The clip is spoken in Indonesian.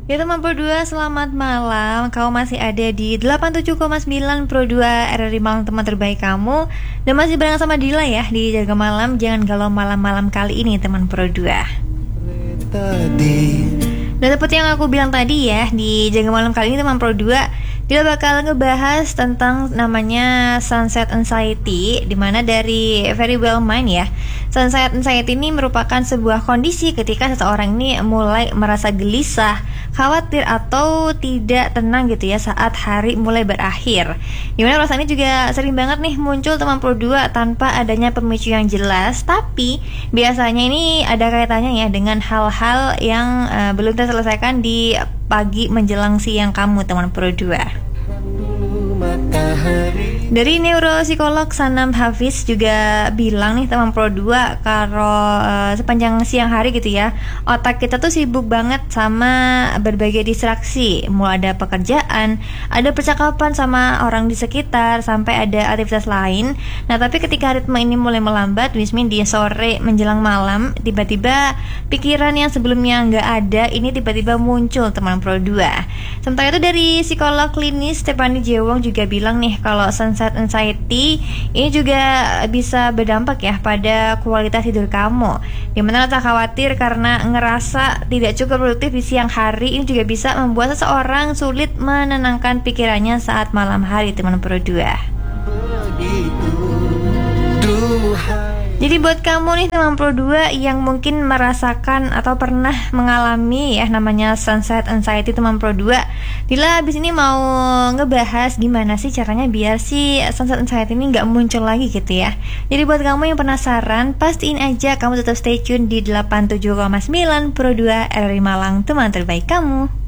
Ya teman Pro 2, selamat malam. Kau masih ada di 87,9 Pro 2 RRI Malam, teman terbaik kamu. Dan masih bareng sama Dila ya di Jaga Malam. Jangan galau malam-malam kali ini teman Pro 2. Dan seperti yang aku bilang tadi ya, di Jaga Malam kali ini teman Pro 2, dia bakal ngebahas tentang namanya Sunset Anxiety, dimana dari Very Well Mind ya. Sunset Anxiety ini merupakan sebuah kondisi ketika seseorang ini mulai merasa gelisah, khawatir atau tidak tenang gitu ya saat hari mulai berakhir. Dimana perasaan ini juga sering banget nih muncul teman Pro 2 tanpa adanya pemicu yang jelas, tapi biasanya ini ada kaitannya ya dengan hal-hal yang belum terselesaikan di pagi menjelang siang kamu teman Pro 2. Dari neuropsikolog Sanam Hafiz juga bilang nih teman Pro 2, kalau sepanjang siang hari gitu ya, otak kita tuh sibuk banget sama berbagai distraksi. Mulai ada pekerjaan, ada percakapan sama orang di sekitar, sampai ada aktivitas lain. Nah tapi ketika ritme ini mulai melambat, wismin di sore menjelang malam, tiba-tiba pikiran yang sebelumnya nggak ada ini tiba-tiba muncul teman Pro 2. Sementara itu dari psikolog klinis Stephanie Jewong juga bilang nih kalau sunset anxiety ini juga bisa berdampak ya pada kualitas tidur kamu, dimana rasa khawatir karena ngerasa tidak cukup produktif di siang hari ini juga bisa membuat seseorang sulit menenangkan pikirannya saat malam hari teman Pro 2. Jadi buat kamu nih teman Pro 2 yang mungkin merasakan atau pernah mengalami ya namanya sunset anxiety teman Pro 2, Dila abis ini mau ngebahas gimana sih caranya biar si sunset anxiety ini gak muncul lagi gitu ya. Jadi buat kamu yang penasaran, pastiin aja kamu tetap stay tune di 87,9 Pro 2 RRI Malang, teman terbaik kamu.